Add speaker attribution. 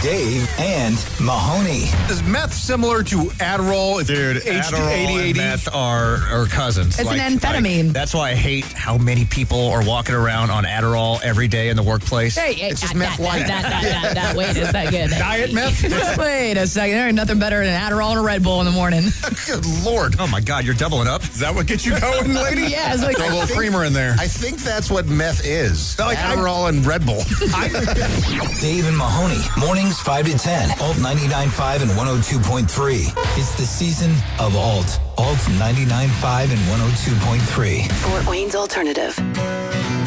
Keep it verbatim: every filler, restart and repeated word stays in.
Speaker 1: Dave and Mahoney.
Speaker 2: Is meth similar to Adderall?
Speaker 3: Dude, Adderall and meth are, are cousins.
Speaker 4: It's like, an amphetamine.
Speaker 3: Like, that's why I hate how many people are walking around on Adderall every day in the workplace.
Speaker 4: Hey, hey,
Speaker 2: It's just
Speaker 4: that,
Speaker 2: meth
Speaker 4: that,
Speaker 2: light.
Speaker 4: that, that, that, that, wait a second.
Speaker 2: Diet meth?
Speaker 4: Wait a second. There ain't nothing better than Adderall and a Red Bull in the morning.
Speaker 2: Good Lord.
Speaker 3: Oh my God, you're doubling up?
Speaker 2: Is that what gets you going, lady?
Speaker 4: Yeah, it's like
Speaker 2: Throw a little
Speaker 5: think-
Speaker 2: creamer in there.
Speaker 5: I think that's what meth is.
Speaker 2: Like, I-
Speaker 5: Adderall and Red Bull.
Speaker 1: Dave and Mahoney, mornings five to ten, Alt ninety-nine point five and one oh two point three. It's the season of Alt. Alt ninety-nine point five and one oh two point three.
Speaker 6: Fort Wayne's Alternative.